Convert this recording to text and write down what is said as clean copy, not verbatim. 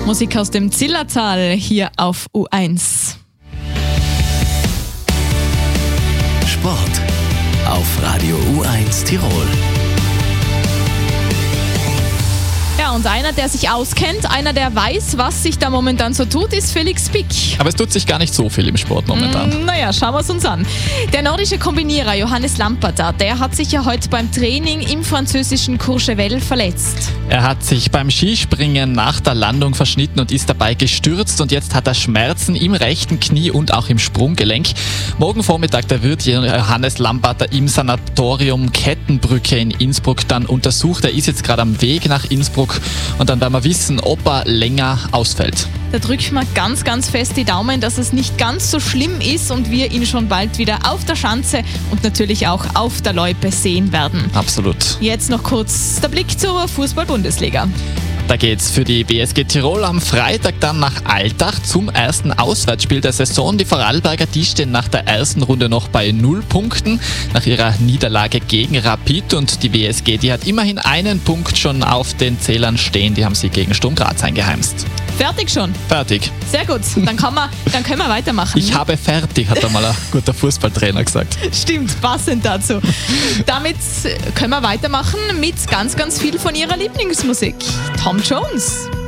Musik aus dem Zillertal hier auf U1. Sport auf Radio U1 Tirol. Ja, und einer, der sich auskennt, einer, der weiß, was sich da momentan so tut, ist Felix Pick. Aber es tut sich gar nicht so viel im Sport momentan. Naja, schauen wir es uns an. Der nordische Kombinierer Johannes Lamperter, der hat sich ja heute beim Training im französischen Courchevel verletzt. Er hat sich beim Skispringen nach der Landung verschnitten und ist dabei gestürzt. Und jetzt hat er Schmerzen im rechten Knie und auch im Sprunggelenk. Morgen Vormittag, da wird Johannes Lamperter im Sanatorium Kettenbrücke in Innsbruck dann untersucht. Er ist jetzt gerade am Weg nach Innsbruck. Und dann werden wir wissen, ob er länger ausfällt. Da drückt man ganz, ganz fest die Daumen, dass es nicht ganz so schlimm ist und wir ihn schon bald wieder auf der Schanze und natürlich auch auf der Loipe sehen werden. Absolut. Jetzt noch kurz der Blick zur Fußball-Bundesliga. Da geht's für die BSG Tirol am Freitag dann nach Altach zum ersten Auswärtsspiel der Saison. Die Vorarlberger, die stehen nach der ersten Runde noch bei 0 Punkten nach ihrer Niederlage gegen Rapid. Und die BSG, die hat immerhin einen Punkt schon auf den Zählern stehen. Die haben sie gegen Sturm Graz eingeheimst. Fertig schon? Fertig. Sehr gut, dann können wir weitermachen. Ich habe fertig, hat einmal ein guter Fußballtrainer gesagt. Stimmt, passend dazu. Damit können wir weitermachen mit ganz, ganz viel von ihrer Lieblingsmusik. Tom Jones.